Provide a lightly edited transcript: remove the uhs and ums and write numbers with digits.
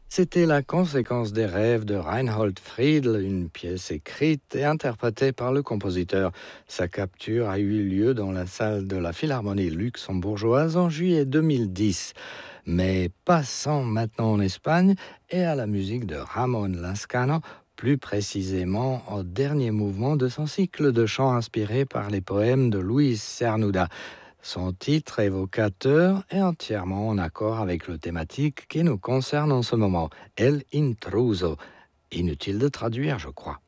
C'était la conséquence des rêves de Reinhold Friedl, une pièce écrite et interprétée par le compositeur. Sa capture a eu lieu dans la salle de la Philharmonie luxembourgeoise en juillet 2010. Mais passons maintenant en Espagne et à la musique de Ramón Lascano, plus précisément au dernier mouvement de son cycle de chants inspiré par les poèmes de Luis Cernuda. Son titre évocateur est entièrement en accord avec le thématique qui nous concerne en ce moment, El Intruso. Inutile de traduire, je crois.